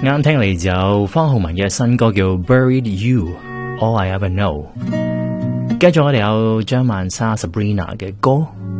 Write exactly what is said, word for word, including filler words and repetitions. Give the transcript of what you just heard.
啱聽嚟就方浩文嘅新歌叫《Buried You All I Ever Know》，跟住我哋有張曼莎 Sabrina 嘅歌